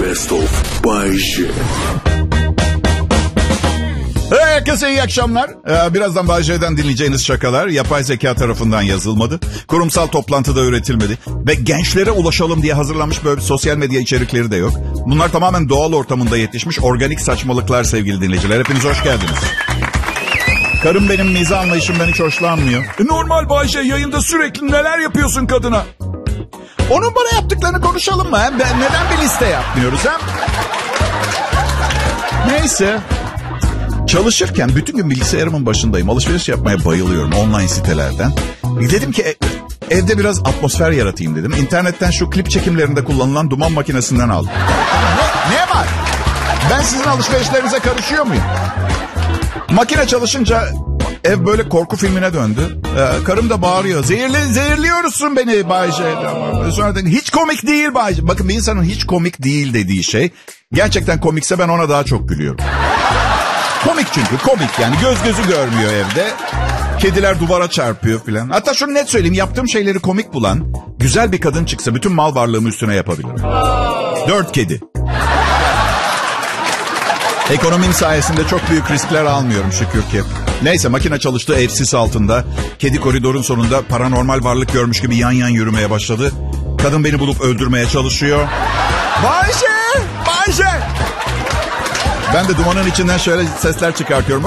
Best of Bay J. Herkese iyi akşamlar. Birazdan Bay J'den dinleyeceğiniz şakalar yapay zeka tarafından yazılmadı. Kurumsal toplantıda üretilmedi. Ve gençlere ulaşalım diye hazırlanmış böyle sosyal medya içerikleri de yok. Bunlar tamamen doğal ortamında yetişmiş organik saçmalıklar sevgili dinleyiciler. Hepiniz hoş geldiniz. Karım benim mizah anlayışımdan hiç hoşlanmıyor. Normal Bay J, yayında sürekli neler yapıyorsun kadına? Onun bana yaptıklarını konuşalım mı? Neden bir liste yapmıyoruz hem? Neyse. Çalışırken bütün gün bilgisayarımın başındayım. Alışveriş yapmaya bayılıyorum online sitelerden. Dedim ki evde biraz atmosfer yaratayım dedim. İnternetten şu klip çekimlerinde kullanılan duman makinesinden aldım. Ne var? Ben sizin alışverişlerinize karışıyor muyum? Makine çalışınca ev böyle korku filmine döndü. Karım da bağırıyor. Zehirliyorsun beni Bay J. Sonra dedi, hiç komik değil Bay J. Bakın bir insanın hiç komik değil dediği şey gerçekten komikse ben ona daha çok gülüyorum. Komik çünkü komik yani gözü görmüyor evde. Kediler duvara çarpıyor filan. Hatta şunu net söyleyeyim, yaptığım şeyleri komik bulan güzel bir kadın çıksa bütün mal varlığımı üstüne yapabilirim. 4 kedi. Ekonomim sayesinde çok büyük riskler almıyorum şükür ki. Neyse makine çalıştı ev sis altında. Kedi koridorun sonunda paranormal varlık görmüş gibi yan yan yürümeye başladı. Kadın beni bulup öldürmeye çalışıyor. Bay J! Ben de dumanın içinden şöyle sesler çıkartıyorum.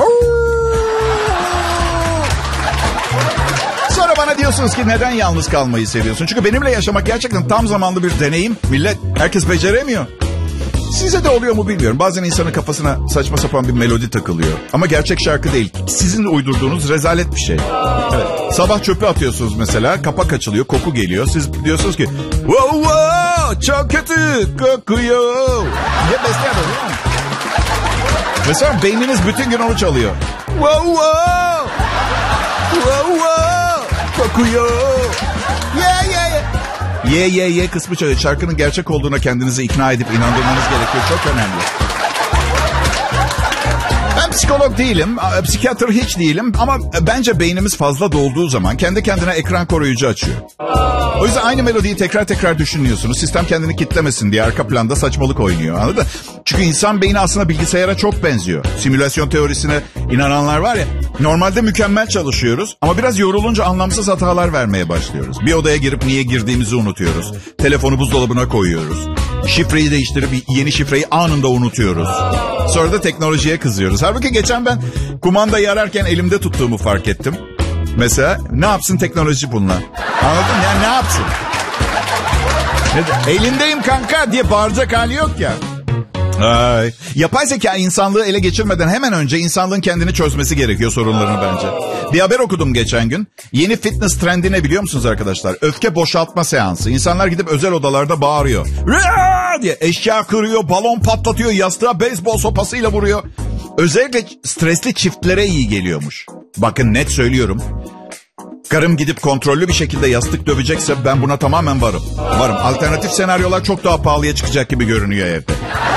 Sonra bana diyorsunuz ki neden yalnız kalmayı seviyorsun? Çünkü benimle yaşamak gerçekten tam zamanlı bir deneyim. Millet, herkes beceremiyor. Size de oluyor mu bilmiyorum. Bazen insanın kafasına saçma sapan bir melodi takılıyor. Ama gerçek şarkı değil. Sizin uydurduğunuz rezalet bir şey. Evet. Sabah çöpü atıyorsunuz mesela. Kapak açılıyor, koku geliyor. Siz diyorsunuz ki wow wow çok kötü kokuyor. Ya besleyen oluyor mu? Mesela beyniniz bütün gün onu çalıyor. Wow wow. Wow wow. Kokuyor. Ye kısmı çalıyor. Şarkının gerçek olduğuna kendinizi ikna edip inandırmanız gerekiyor. Çok önemli. Ben psikolog değilim. Psikiyatr hiç değilim. Ama bence beynimiz fazla dolduğu zaman kendi kendine ekran koruyucu açıyor. O yüzden aynı melodiyi tekrar düşünüyorsunuz. Sistem kendini kitlemesin diye arka planda saçmalık oynuyor. Anladın mı? Çünkü insan beyni aslında bilgisayara çok benziyor. Simülasyon teorisine inananlar var ya. Normalde mükemmel çalışıyoruz ama biraz yorulunca anlamsız hatalar vermeye başlıyoruz. Bir odaya girip niye girdiğimizi unutuyoruz. Telefonu buzdolabına koyuyoruz. Şifreyi değiştirip yeni şifreyi anında unutuyoruz. Sonra da teknolojiye kızıyoruz. Halbuki geçen ben kumandayı ararken elimde tuttuğumu fark ettim. Mesela ne yapsın teknoloji bununla? Anladın mı? Yani ne yapsın? Elindeyim kanka diye bağıracak hali yok ya. Ay. Yapay zeka insanlığı ele geçirmeden hemen önce insanlığın kendini çözmesi gerekiyor sorunlarını bence. Bir haber okudum geçen gün. Yeni fitness trendi ne biliyor musunuz arkadaşlar? Öfke boşaltma seansı. İnsanlar gidip özel odalarda bağırıyor. Rıaa diye eşya kırıyor, balon patlatıyor, yastığa beyzbol sopasıyla vuruyor. Özellikle stresli çiftlere iyi geliyormuş. Bakın net söylüyorum. Karım gidip kontrollü bir şekilde yastık dövecekse ben buna tamamen varım. Alternatif senaryolar çok daha pahalıya çıkacak gibi görünüyor evde.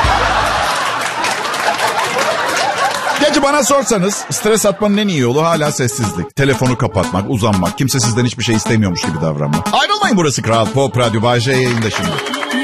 Gerçi bana sorsanız stres atmanın en iyi yolu hala sessizlik. Telefonu kapatmak, uzanmak, kimse sizden hiçbir şey istemiyormuş gibi davranmak. Ayrılmayın, burası Kral Pop Radyo. Bay J yayında şimdi.